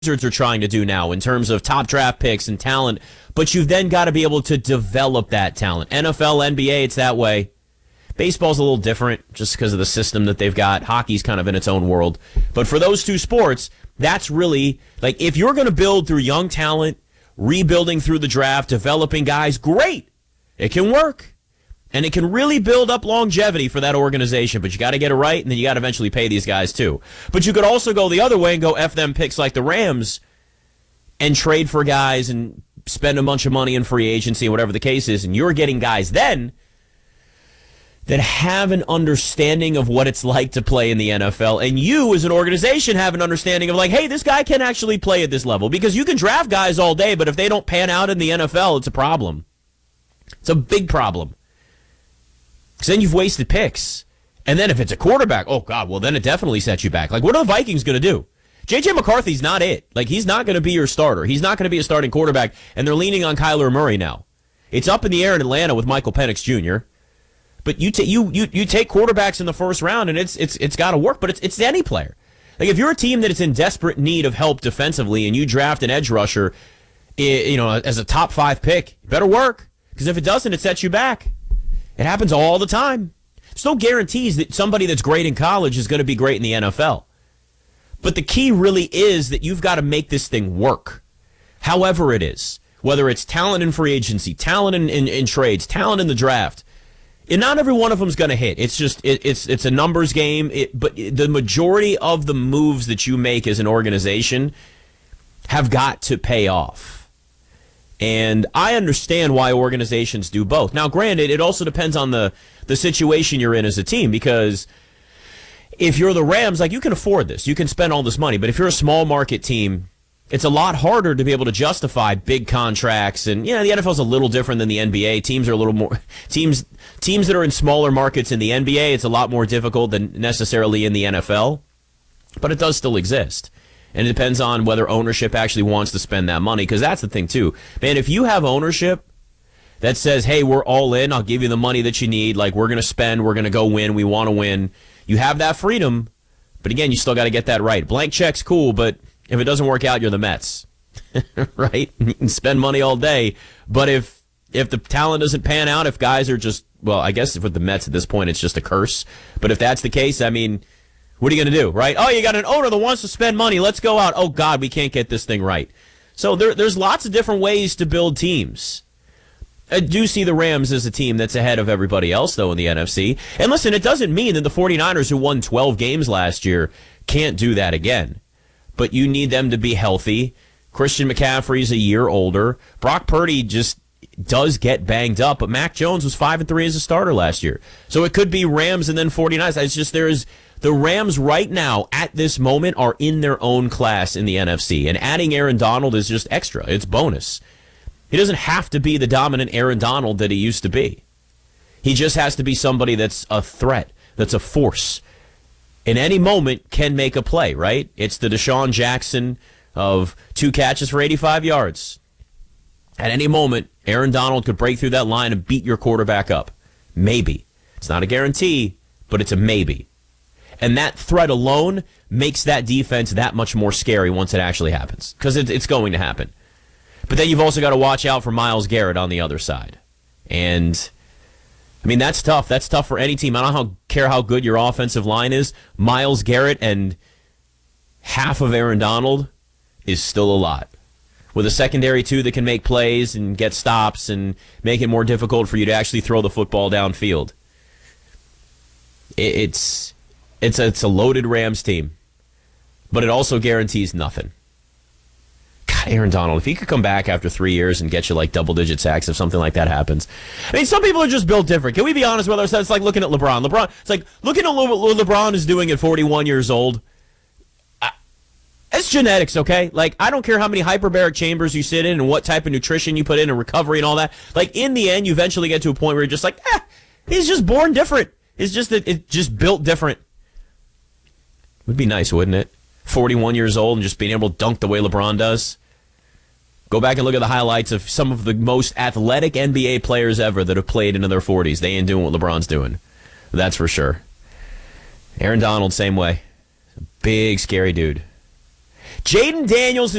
Wizards are trying to do now in terms of top draft picks and talent, but you've then got to be able to develop that talent. NFL, NBA, it's that way. Baseball's a little different just because of the system that they've got. Hockey's kind of in its own world. But for those two sports, that's really, like, if you're going to build through young talent, rebuilding through the draft, developing guys, great. It can work. And it can really build up longevity for that organization, but you got to get it right, and then you got to eventually pay these guys too. But you could also go the other way and go F them picks like the Rams and trade for guys and spend a bunch of money in free agency, whatever the case is, and you're getting guys then that have an understanding of what it's like to play in the NFL, and you as an organization have an understanding of like, hey, this guy can actually play at this level, because you can draft guys all day, but if they don't pan out in the NFL, it's a problem. It's a big problem. Because then you've wasted picks. And then if it's a quarterback, oh, God, well, then it definitely sets you back. Like, what are the Vikings going to do? J.J. McCarthy's not it. Like, he's not going to be your starter. He's not going to be a starting quarterback, and they're leaning on Kyler Murray now. It's up in the air in Atlanta with Michael Penix Jr., but you take quarterbacks in the first round, and it's got to work, but it's any player. Like, if you're a team that is in desperate need of help defensively and you draft an edge rusher, as a top 5 pick, it better work, because if it doesn't, it sets you back. It happens all the time. There's no guarantees that somebody that's great in college is going to be great in the NFL. But the key really is that you've got to make this thing work. However it is. Whether it's talent in free agency, talent in trades, talent in the draft. And not every one of them is going to hit. It's just, it's a numbers game. But the majority of the moves that you make as an organization have got to pay off. And I understand why organizations do both. Now, granted, it also depends on the situation you're in as a team, because if you're the Rams, like, you can afford this. You can spend all this money. But if you're a small market team, it's a lot harder to be able to justify big contracts. And, the NFL's a little different than the NBA. Teams are a little more teams that are in smaller markets in the NBA, it's a lot more difficult than necessarily in the NFL. But it does still exist. And it depends on whether ownership actually wants to spend that money, because that's the thing, too. Man, if you have ownership that says, hey, we're all in, I'll give you the money that you need, like, we're going to spend, we're going to go win, we want to win, you have that freedom. But, again, you still got to get that right. Blank check's cool, but if it doesn't work out, you're the Mets, right? You can spend money all day, but if the talent doesn't pan out, if guys are just, well, I guess with the Mets at this point, it's just a curse. But if that's the case, I mean, what are you going to do, right? Oh, you got an owner that wants to spend money. Let's go out. Oh, God, we can't get this thing right. So there's lots of different ways to build teams. I do see the Rams as a team that's ahead of everybody else, though, in the NFC. And listen, it doesn't mean that the 49ers, who won 12 games last year, can't do that again. But you need them to be healthy. Christian McCaffrey's a year older. Brock Purdy just does get banged up, but Mac Jones was 5-3 as a starter last year. So it could be Rams and then 49ers. It's just the Rams right now, at this moment, are in their own class in the NFC. And adding Aaron Donald is just extra. It's bonus. He doesn't have to be the dominant Aaron Donald that he used to be. He just has to be somebody that's a threat, that's a force. In any moment, can make a play, right? It's the Deshaun Jackson of 2 catches for 85 yards. At any moment, Aaron Donald could break through that line and beat your quarterback up. Maybe. It's not a guarantee, but it's a maybe. And that threat alone makes that defense that much more scary once it actually happens, because it's going to happen. But then you've also got to watch out for Myles Garrett on the other side. And, I mean, that's tough. That's tough for any team. I don't care how good your offensive line is. Myles Garrett and half of Aaron Donald is still a lot. With a secondary, too, that can make plays and get stops and make it more difficult for you to actually throw the football downfield. It's a loaded Rams team, but it also guarantees nothing. God, Aaron Donald, if he could come back after 3 years and get you like double-digit sacks if something like that happens. I mean, some people are just built different. Can we be honest with ourselves? It's like looking at LeBron. It's like looking at what LeBron is doing at 41 years old. It's genetics, okay? Like, I don't care how many hyperbaric chambers you sit in and what type of nutrition you put in and recovery and all that. Like, in the end, you eventually get to a point where you're just like, he's just born different. It's just that it's just built different. Would be nice, wouldn't it? 41 years old and just being able to dunk the way LeBron does. Go back and look at the highlights of some of the most athletic NBA players ever that have played into their 40s. They ain't doing what LeBron's doing. That's for sure. Aaron Donald, same way. Big, scary dude. Jaden Daniels